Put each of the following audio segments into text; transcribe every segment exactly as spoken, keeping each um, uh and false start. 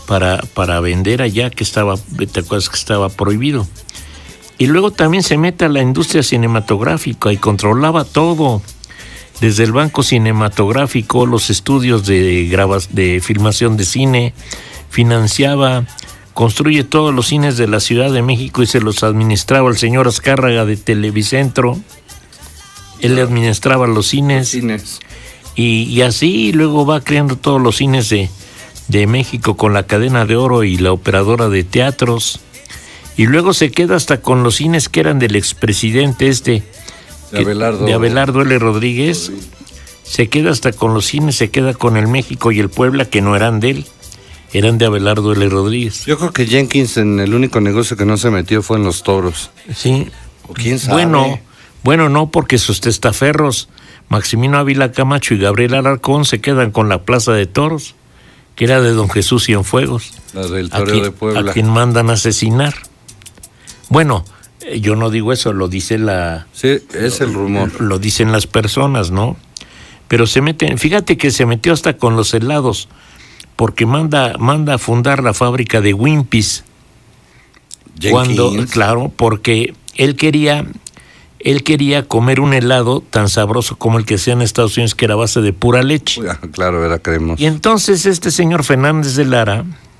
para, para vender allá, que estaba, te acuerdas que estaba prohibido. Y luego también se mete a la industria cinematográfica y controlaba todo, desde el banco cinematográfico, los estudios de grabas, de filmación de cine, financiaba, construye todos los cines de la Ciudad de México y se los administraba el señor Azcárraga de Televicentro. Él le administraba los cines. cines. Y, y así luego va creando todos los cines de, de México con la Cadena de Oro y la Operadora de Teatros. Y luego se queda hasta con los cines que eran del expresidente este, de Abelardo, de Abelardo L. Rodríguez. Rodríguez. Se queda hasta con los cines, se queda con el México y el Puebla, que no eran de él, eran de Abelardo L. Rodríguez. Yo creo que Jenkins en el único negocio que no se metió fue en los toros. Sí. ¿O quién sabe? Bueno, bueno, no, porque sus testaferros, Maximino Ávila Camacho y Gabriel Alarcón, se quedan con la Plaza de Toros, que era de don Jesús Cienfuegos. La del Toreo de Puebla. A quien mandan a asesinar. Bueno, yo no digo eso, lo dice la... Sí, es el rumor. Lo, lo dicen las personas, ¿no? Pero se meten, fíjate que se metió hasta con los helados, porque manda, manda a fundar la fábrica de Wimpy's. Jenkins. Cuando, claro, porque él quería, él quería comer un helado tan sabroso como el que hacía en Estados Unidos, que era a base de pura leche. Claro, era cremoso. Y entonces este señor Fernández de Lara,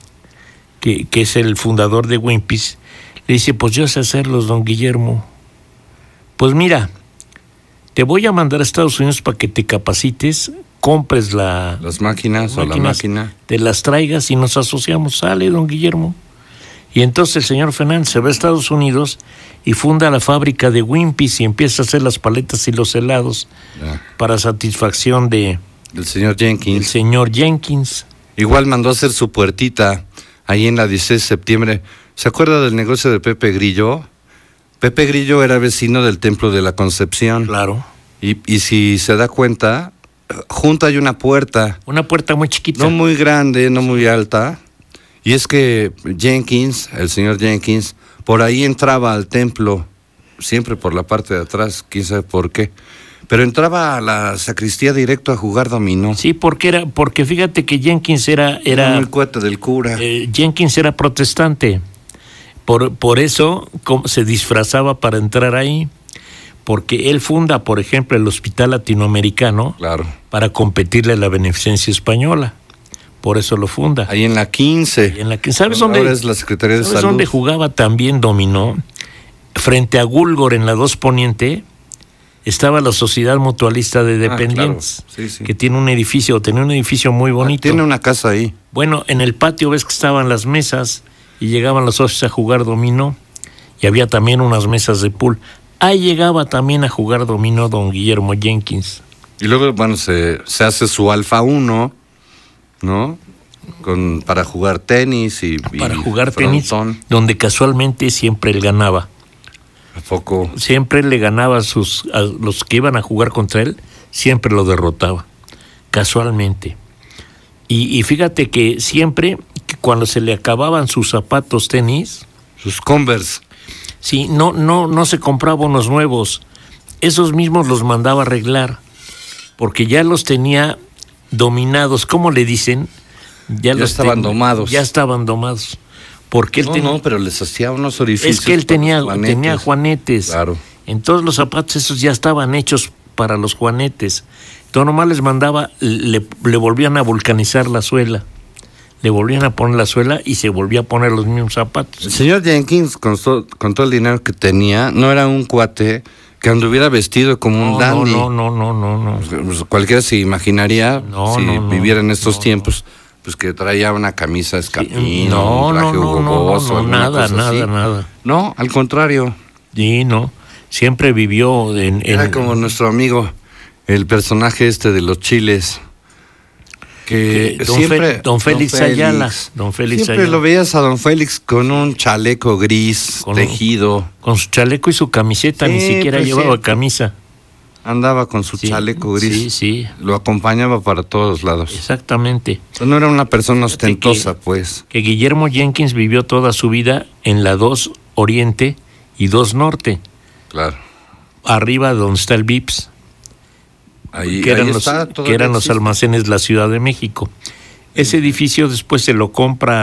que, que es el fundador de Wimpy's, le dice, pues yo sé hacerlos, don Guillermo. Pues mira, te voy a mandar a Estados Unidos para que te capacites, compres la, las máquinas, las o máquinas, la máquina, te las traigas y nos asociamos. Sale, don Guillermo. Y entonces el señor Fernández se va a Estados Unidos y funda la fábrica de Wimpy's y empieza a hacer las paletas y los helados ya. para satisfacción de del señor Jenkins. El señor Jenkins. Igual mandó a hacer su puertita ahí en la dieciséis de septiembre. ¿Se acuerda del negocio de Pepe Grillo? Pepe Grillo era vecino del Templo de la Concepción. Claro. Y, y si se da cuenta, junto hay una puerta. Una puerta muy chiquita. No muy grande, no muy alta. Y es que Jenkins, el señor Jenkins, por ahí entraba al templo, siempre por la parte de atrás, quién sabe por qué. Pero entraba a la sacristía directo a jugar dominó. Sí, porque era, porque fíjate que Jenkins era... Era, era muy cuate del cura. Eh, Jenkins era protestante. Por, por eso se disfrazaba para entrar ahí. Porque él funda, por ejemplo, el Hospital Latinoamericano. Claro. Para competirle a la beneficencia española. Por eso lo funda. Ahí en la quince. Ahí en la quince. ¿Sabes dónde? Ahora es la Secretaría de ¿sabes Salud. dónde jugaba también dominó? Frente a Gulgor, en la dos Poniente, estaba la Sociedad Mutualista de Dependientes, ah, claro. sí, sí. que tiene un edificio, tenía un edificio muy bonito. Ah, tiene una casa ahí. Bueno, en el patio ves que estaban las mesas y llegaban los socios a jugar dominó y había también unas mesas de pool. Ahí llegaba también a jugar dominó don Guillermo Jenkins. Y luego, bueno, se, se hace su Alfa uno, ¿no? Con, para jugar tenis y... Para y jugar frontón. tenis, donde casualmente siempre él ganaba. ¿A poco? Siempre le ganaba a, sus, a los que iban a jugar contra él, siempre lo derrotaba, casualmente. Y, y fíjate que siempre, que cuando se le acababan sus zapatos tenis... Sus Converse. Sí, no, no, no se compraba unos nuevos. Esos mismos los mandaba a arreglar, porque ya los tenía dominados, ¿cómo le dicen? Ya, ya los estaban ten... domados. Ya estaban domados. Porque él no, ten... no, pero les hacía unos orificios. Es que él tenía juanetes. tenía juanetes. Claro. Entonces los zapatos esos ya estaban hechos para los juanetes. Entonces nomás les mandaba, le, le volvían a vulcanizar la suela. Le volvían a poner la suela y se volvía a poner los mismos zapatos. El señor Jenkins, con, so, con todo el dinero que tenía, no era un cuate que anduviera vestido como no, un dandy. No, no, no, no, no. Pues cualquiera se imaginaría, no, si no, no, viviera en estos no, tiempos, pues que traía una camisa escapino, sí, no, un traje no, no, jugoso, no, no, nada, nada, así. nada. No, al contrario. Sí, no. Siempre vivió en... en... Era como nuestro amigo, el personaje este de los chiles. Que, que don, siempre, Fe, don Félix don Félix Ayala. Don Félix siempre Ayala. lo veías a don Félix con un chaleco gris, con tejido. Un, con su chaleco y su camiseta, sí, ni siquiera pues llevaba sí. camisa. Andaba con su sí, chaleco gris. Sí, sí. Lo acompañaba para todos lados. Exactamente. No era una persona ostentosa, que, pues. Que Guillermo Jenkins vivió toda su vida en la dos Oriente y dos Norte. Claro. Arriba donde está el Vips. Ahí, que eran, ahí los, está, que eran los almacenes de la Ciudad de México. Ese edificio después se lo compra